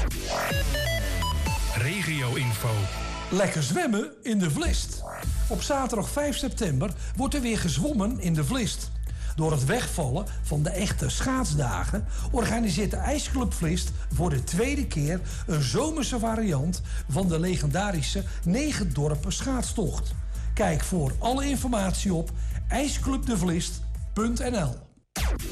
Regio-info. Lekker zwemmen in de Vlist. Op zaterdag 5 september wordt er weer gezwommen in de Vlist. Door het wegvallen van de echte schaatsdagen organiseert de IJsclub Vlist voor de tweede keer een zomerse variant van de legendarische 9 dorpen schaatstocht. Kijk voor alle informatie op ijsclubdevlist.nl.